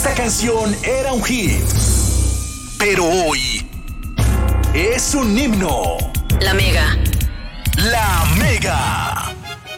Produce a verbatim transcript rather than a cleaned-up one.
esa canción era un hit, pero hoy es un himno. La Mega. La Mega.